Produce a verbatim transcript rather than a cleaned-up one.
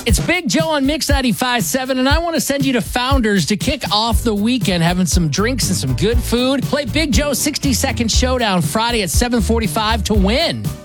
It's Big Joe on Mix ninety-five point seven, and I want to send you to Founders to kick off the weekend having some drinks and some good food. Play Big Joe's sixty second Showdown Friday at seven forty-five to win.